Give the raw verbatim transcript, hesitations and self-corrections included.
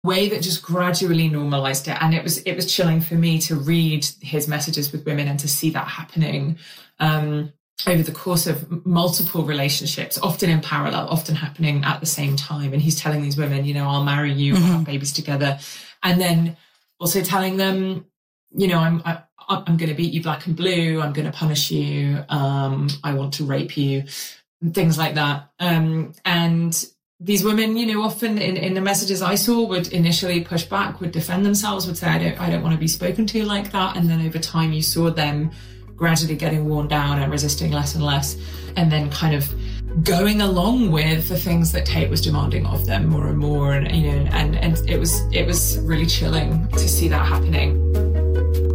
way that just gradually normalized it. And it was it was chilling for me to read his messages with women and to see that happening um, over the course of multiple relationships, often in parallel, often happening at the same time. And he's telling these women, you know, I'll marry you, mm-hmm. we'll have babies together. And then also telling them, you know, I'm I, I'm going to beat you black and blue. I'm going to punish you. Um, I want to rape you, things like that. Um, and these women, you know, often in, in the messages I saw would initially push back, would defend themselves, would say, I don't, I don't want to be spoken to like that. And then over time you saw them gradually getting worn down and resisting less and less, and then kind of going along with the things that Tate was demanding of them more and more. And, you know, and, and it was, it was really chilling to see that happening.